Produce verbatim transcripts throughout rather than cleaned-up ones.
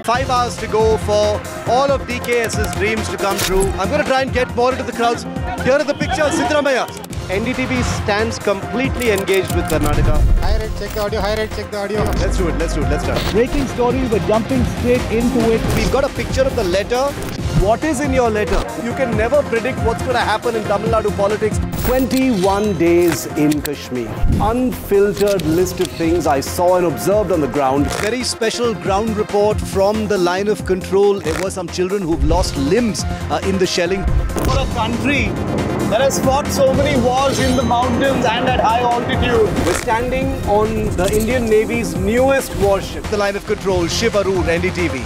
Five hours to go for all of D K S's dreams to come true. I'm going to try and get more into the crowds. Here are the pictures, Siddaramaiah. N D T V stands completely engaged with Karnataka. High rate, check the audio, high rate, check the audio. Let's do it, let's do it, let's start. Breaking story, we're jumping straight into it. We've got a picture of the letter. What is in your letter? You can never predict what's going to happen in Tamil Nadu politics. twenty-one days in Kashmir. Unfiltered list of things I saw and observed on the ground. Very special ground report from the line of control. There were some children who've lost limbs uh, in the shelling. For a country that has fought so many wars in the mountains and at high altitude. We're standing on the Indian Navy's newest warship. The line of control, Shiv Arur, N D T V.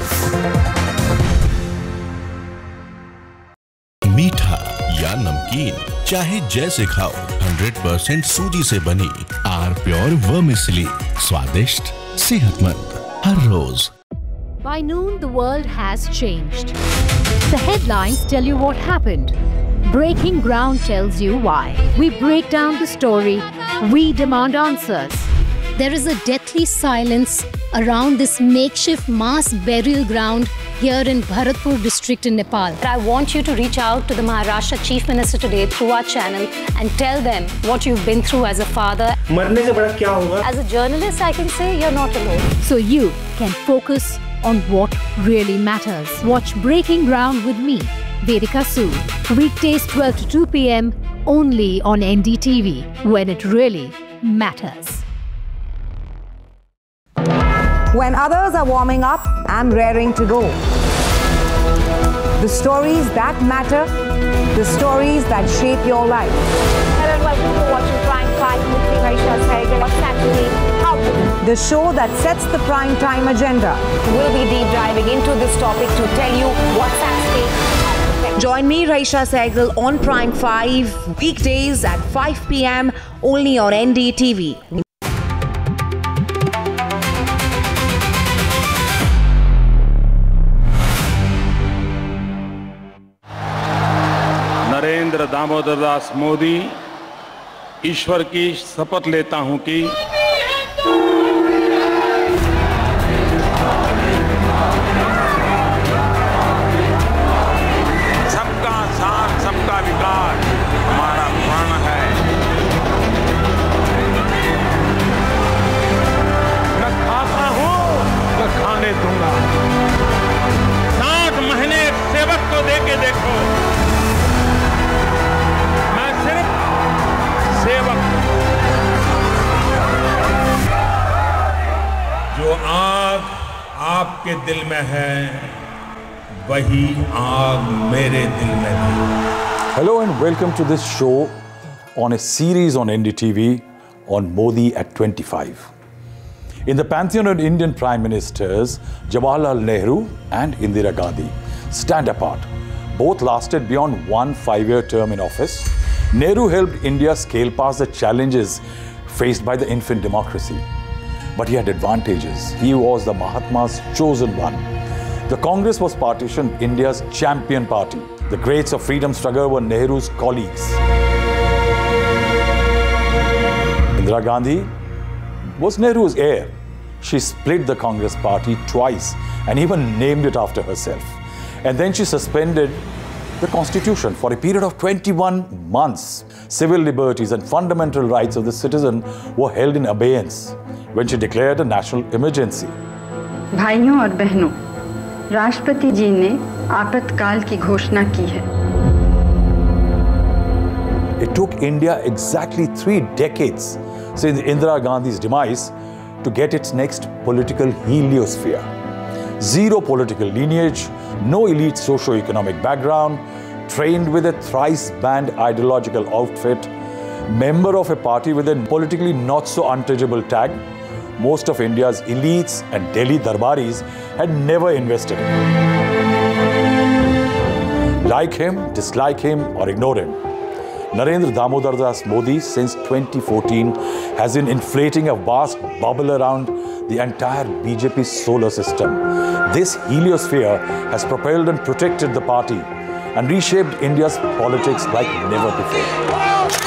मीठा या नमकीन चाहे जैसे खाओ, hundred percent सूजी से बनी are pure vermicelli, स्वादिष्ट, सेहतमंद हर रोज. By noon, the world has changed. The headlines tell you what happened. Breaking ground tells you why. We break down the story. We demand answers. There is a deathly silence around this makeshift mass burial ground here in Bharatpur district in Nepal. I want you to reach out to the Maharashtra Chief Minister today through our channel and tell them what you've been through as a father. मरने से बड़ा क्या होगा? As a journalist, I can say you're not alone. So you can focus on what really matters. Watch Breaking Ground with me, Vedika Sood. Weekdays twelve to two p m only on N D T V, when it really matters. When others are warming up, I'm raring to go. The stories that matter, the stories that shape your life. Hello and welcome to watching Prime five with me, Raisha Sehgal. What's actually happening? The show that sets the prime time agenda. We'll be deep diving into this topic to tell you what's at stake. Join me, Raisha Sehgal, on Prime five, weekdays at five p m only on N D T V. Narendra Damodar Das Modi, ईश्वर की शपथ लेता हूं कि सबका साथ सबका विकास हमारा प्रण है. मैं खाता हूं, मैं खाने दूंगा. सात महीने एक सेवक को देके देखो. जो आग आपके दिल में है, वही आग मेरे दिल में भी. Hello and welcome to this show on a series on N D T V on Modi at twenty-five. In the pantheon of Indian Prime Ministers, Jawaharlal Nehru and Indira Gandhi stand apart. Both lasted beyond one five-year term in office. Nehru helped India scale past the challenges faced by the infant democracy. But he had advantages. He was the Mahatma's chosen one. The Congress was partitioned India's champion party. The greats of freedom struggle were Nehru's colleagues. Indira Gandhi was Nehru's heir. She split the Congress party twice and even named it after herself. And then she suspended the constitution for a period of twenty-one months. Civil liberties and fundamental rights of the citizen were held in abeyance when she declared a national emergency. भाइयों और बहनों, राष्ट्रपति जी ने आपातकाल की घोषणा की है. It took India exactly three decades since Indira Gandhi's demise to get its next political heliosphere. Zero political lineage, no elite socio-economic background, trained with a thrice-banned ideological outfit, member of a party with a politically not-so-untouchable tag, most of India's elites and Delhi darbaris had never invested in him. Like him, dislike him, or ignore him, Narendra Damodar Das Modi since twenty fourteen has been inflating a vast bubble around the entire B J P solar system. This heliosphere has propelled and protected the party and reshaped India's politics like never before.